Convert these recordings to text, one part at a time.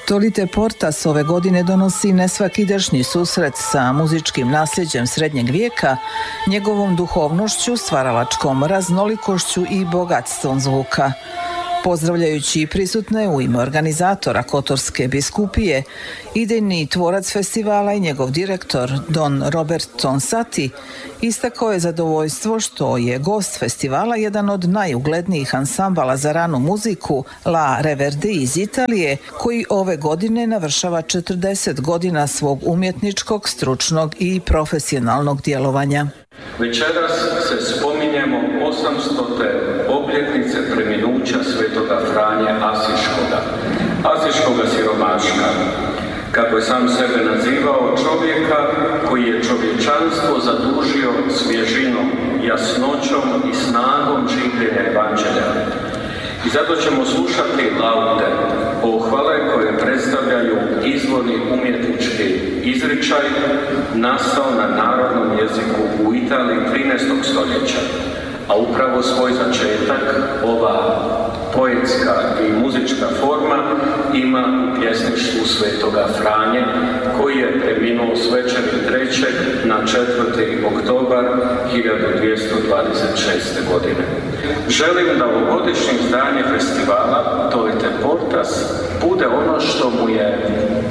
Tolite Portas ove godine donosi nesvakidašnji susret sa muzičkim nasljeđem srednjeg vijeka, njegovom duhovnošću, stvaralačkom raznolikošću i bogatstvom zvuka. Pozdravljajući prisutne u ime organizatora Kotorske biskupije, idejni tvorac festivala i njegov direktor Don Robert Tonsati istakao je zadovoljstvo što je gost festivala jedan od najuglednijih ansambala za ranu muziku La Reverdi iz Italije, koji ove godine navršava 40 godina svog umjetničkog, stručnog i profesionalnog djelovanja. Večeras se spominjemo 800. obljetnice preminuća svetoga Franje Asiškoga siromaška, kako je sam sebe nazivao, čovjeka koji je čovječanstvo zadužio svježinom, jasnoćom i snagom življenja evanđelja. I zato ćemo slušati laude, pohvale koje predstavljaju izvorni umjetnički izričaj nastao na narodnom jeziku u Italiji 13. stoljeća, a upravo svoj začetak ova poetska i muzička forma ima u pjesništvu svetoga Franje, koji je preminuo svečani 3. na 4. oktobar 1226. godine. Želim da ovogodišnje izdanje festivala Tolite Portas bude ono što mu je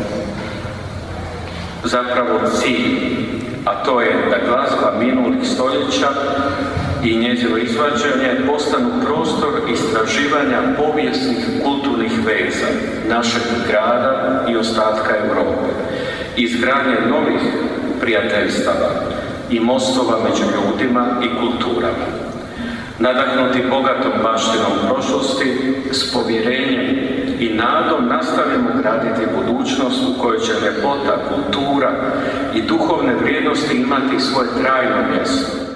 zapravo cilj, a to je da glazba minulih stoljeća i njezino izvađanje postanu prostor istraživanja povijesnih kulturnih veza našeg grada i ostatka Europe, izgradnje novih prijateljstava i mostova među ljudima i kulturama. Nadahnuti bogatom baštinom prošlosti, s povjerenjem i nadom nastavimo graditi budućnost u kojoj će ljepota, kultura i duhovne vrijednosti imati svoje trajno mjesto.